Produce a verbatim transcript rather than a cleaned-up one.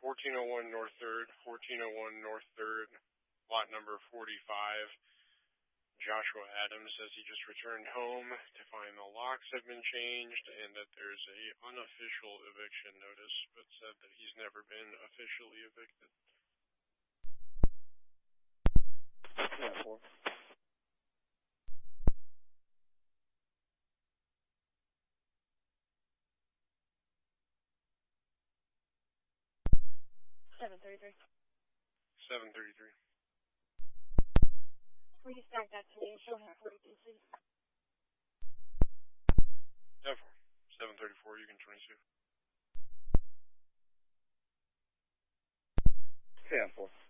fourteen oh one North third, fourteen oh one North third, lot number forty-five. Joshua Adams says he just returned home to find the locks have been changed and that there's a unofficial eviction notice, but said that he's never been officially evicted. Yeah, four. seven thirty-three. seven thirty-three. Restart that to me, showing at forty-two C. Yeah, four. seven thirty-four, you can twenty-two. Yeah, four.